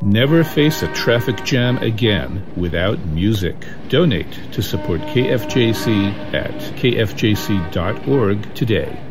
Never face a traffic jam again without music. Donate to support KFJC at kfjc.org today.